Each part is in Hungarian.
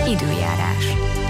Időjárás.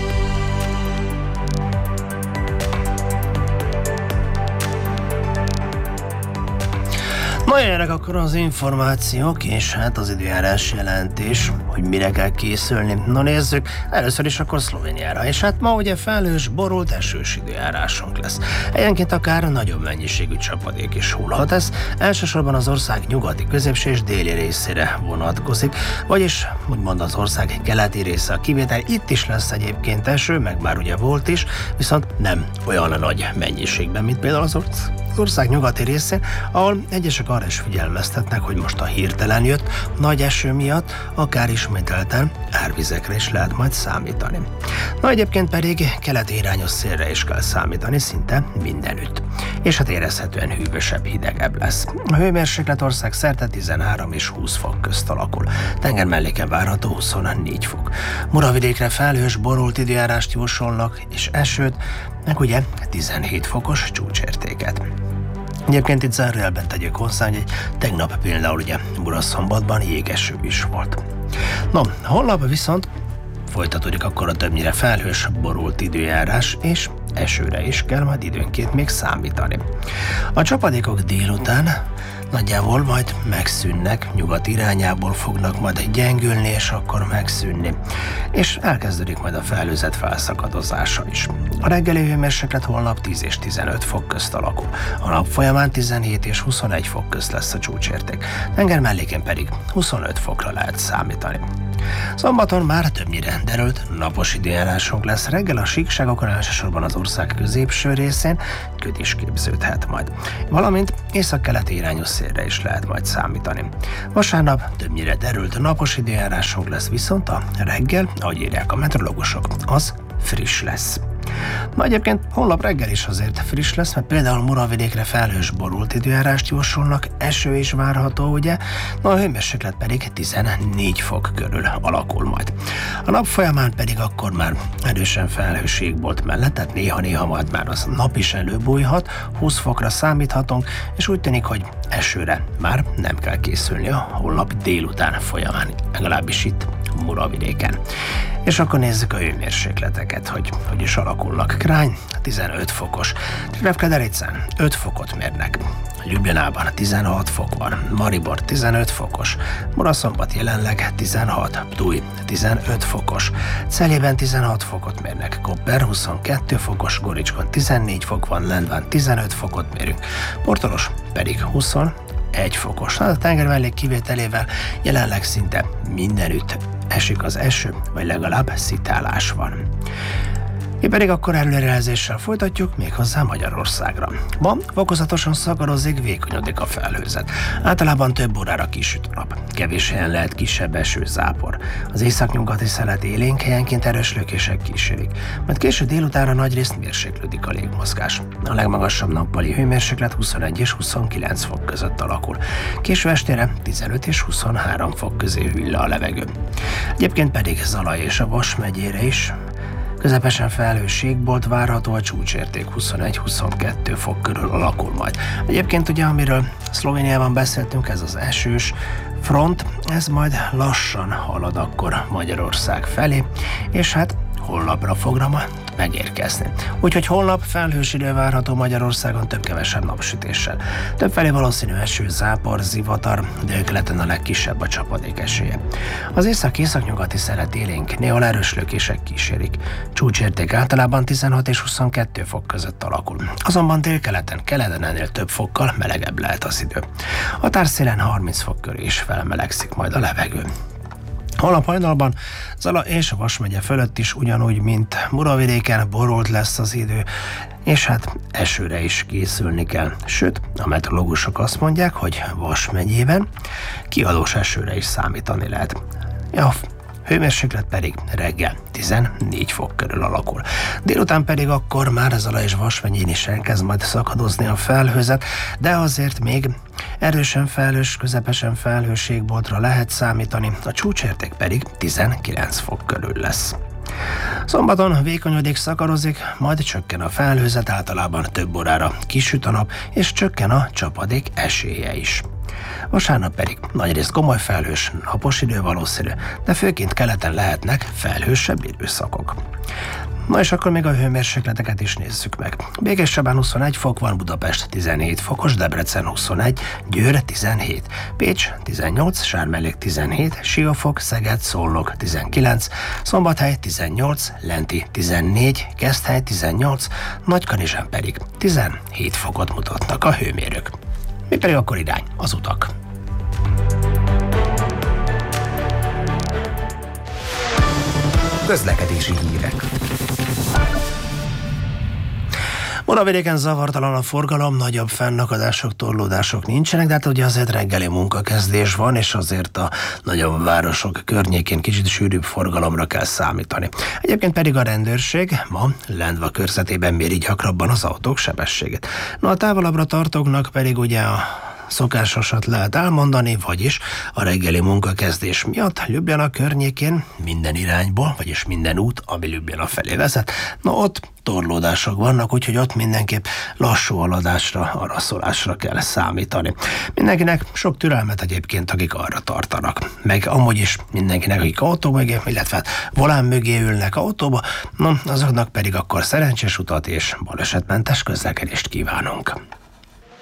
Na jöjjenek akkor az információk, és hát az időjárás jelentés, hogy mire kell készülni. Na nézzük, először is akkor Szlovéniára, és hát ma ugye felhős, borult, esős időjárásunk lesz. Helyenként akár nagyobb mennyiségű csapadék is hullhat. Ez elsősorban az ország nyugati, középső és déli részére vonatkozik, vagyis úgymond az ország keleti része a kivétel. Itt is lesz egyébként eső, meg már ugye volt is, viszont nem olyan nagy mennyiségben, mint például az ország nyugati részén, ahol egyesek arra is figyelmeztetnek, hogy most a hirtelen jött nagy eső miatt akár ismételten árvizekre is lehet majd számítani. Na egyébként pedig keleti irányos szélre is kell számítani szinte mindenütt. És hát érezhetően hűvösebb, hidegebb lesz. A hőmérséklet ország szerte 13 és 20 fok közt alakul. Tenger melléken várható 24 fok. Muravidékre felhős, borult időjárást jósolnak, és esőt, meg ugye 17 fokos csúcsértéket. Egyébként itt zárójelben tegyük hozzá, hogy tegnap például ugye Muraszombatban jégeső is volt. No, holnap viszont folytatódik akkor a többnyire felhős, borult időjárás, és esőre is kell majd időnként még számítani. A csapadékok délután nagyjából majd megszűnnek, nyugat irányából fognak majd gyengülni, és akkor megszűnni. És elkezdődik majd a felhőzet felszakadozása is. A reggeli hőmérséklet holnap 10 és 15 fok közt alakul. A nap folyamán 17 és 21 fok közt lesz a csúcsérték. Tenger melléken pedig 25 fokra lehet számítani. Szombaton már többnyire derült, napos időjárásunk lesz. Reggel a síkságokon, elsősorban az ország középső részén köd is képződhet majd. Valamint északkeleti irányú szélre is lehet majd számítani. Vasárnap többnyire derült, napos időjárásunk lesz, viszont a reggel, ahogy írják a meteorológusok, az friss lesz. Na egyébként holnap reggel is azért friss lesz, mert például Muravidékre felhős, borult időjárást jósolnak, eső is várható, ugye? Na a hőmérséklet pedig 14 fok körül alakul majd. A nap folyamán pedig akkor már erősen felhős égbolt mellett, tehát néha-néha majd már az nap is előbújhat, 20 fokra számíthatunk, és úgy tűnik, hogy esőre már nem kell készülni a holnap délután folyamán, legalábbis itt Muravidéken. És akkor nézzük a hőmérsékleteket, hogy is alakulnak. Krány 15 fokos, Trnavkedericán 5 fokot mérnek, Ljubljanában 16 fok van, Maribor 15 fokos, Muraszombat jelenleg 16, Ptuj 15 fokos, Celjében 16 fokot mérnek, Koper 22 fokos, Goricskon 14 fok van, Lendván 15 fokot mérünk, Portoros pedig 21 fokos. A tenger mellék kivételével jelenleg szinte mindenütt esik az eső, vagy legalább szitálás van. Mi pedig akkor előrejelzéssel folytatjuk méghozzá Magyarországra. Ma fokozatosan szakadozik, vékonyodik a felhőzet. Általában több órára kisüt a nap. Kevés helyen lehet kisebb esőzápor. Az északnyugati szelet élénk, helyenként erős lökések kísérik. Majd késő délutánra nagyrészt mérséklődik a légmozgás. A legmagasabb nappali hőmérséklet 21 és 29 fok között alakul. Késő estére 15 és 23 fok közé hűl le a levegő. Egyébként pedig Zalai és a Vas megyére is közepesen felhős égbolt várható, a csúcsérték 21-22 fok körül alakul majd. Egyébként ugye, amiről Szlovéniában beszéltünk, ez az esős front, ez majd lassan halad akkor Magyarország felé, és hát holnapra fogra majd megérkezni. Úgyhogy holnap felhős idő várható Magyarországon több-kevesebb napsütéssel. Többfelé valószínű eső, zápor, zivatar, délkeleten a legkisebb a csapadék esélye. Az észak-északnyugati szelet élénk, néhol erős lökések kísérik. Csúcsérték általában 16 és 22 fok között alakul. Azonban délkeleten, keleten ennél több fokkal melegebb lehet az idő. A társzélen 30 fok körül is felmelegszik majd a levegő. Holnap hajnalban Zala és a Vas megye fölött is ugyanúgy, mint Muravidéken borult lesz az idő, és hát esőre is készülni kell. Sőt, a meteorológusok azt mondják, hogy Vas megyében kiadós esőre is számítani lehet. A hőmérséklet pedig reggel 14 fok körül alakul. Délután pedig akkor már Zala és Vas megyén is elkezd majd szakadozni a felhőzet, de azért még erősen felhős, közepesen felhős égboltra lehet számítani, a csúcsérték pedig 19 fok körül lesz. Szombaton vékonyodik, szakarozik, majd csökken a felhőzet, általában több órára kisüt a nap, és csökken a csapadék esélye is. Vasárnap pedig nagyrészt komoly felhős, napos idő valószínű, de főként keleten lehetnek felhősebb időszakok. Na és akkor még a hőmérsékleteket is nézzük meg. Békéscsabán 21 fok van, Budapest 17 fokos, Debrecen 21, Győr 17, Pécs 18, Sármellék 17, Siófok, Szeged, Szolnok 19, Szombathely 18, Lenti 14, Keszthely 18, Nagykanizsán pedig 17 fokot mutatnak a hőmérők. Mi pedig akkor irány az utak. Közlekedési hírek. Budavidéken zavartalan a forgalom, nagyobb fennakadások, torlódások nincsenek, de hát ugye azért reggeli munkakezdés van, és azért a nagyobb városok környékén kicsit sűrűbb forgalomra kell számítani. Egyébként pedig a rendőrség ma Lendva körzetében méri gyakrabban az autók sebességét. Na, a távolabbra tartóknak pedig ugye a szokásosat lehet elmondani, vagyis a reggeli munkakezdés miatt Ljubljana környékén minden irányból, vagyis minden út, ami Ljubljana felé vezet, na ott torlódások vannak, úgyhogy ott mindenképp lassú haladásra, araszolásra kell számítani. Mindenkinek sok türelmet egyébként, akik arra tartanak. Meg amúgy is mindenkinek, akik autó mögé, illetve volán mögé ülnek autóba, azoknak pedig akkor szerencsés utat és balesetmentes közlekedést kívánunk.